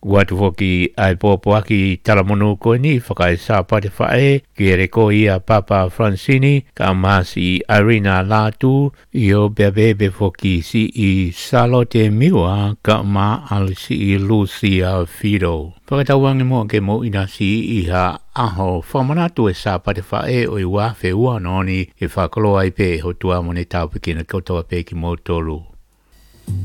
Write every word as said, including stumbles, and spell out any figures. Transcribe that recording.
Ua tu foki ai popoaki talamono ko ni whakai sa pate whae ki re ko ia Papa Francini ka masi Irina Latu i o bebebe foki si i Salote Miwa ka ma al si i Lucia Fido. Whakatawangi mo ke mo ina si i ha aho whamanatu e sa pate whae o i wafe ua noni e whakaloa i pe ho tua mo ne tau pekina koutoa pe ki mo tolu.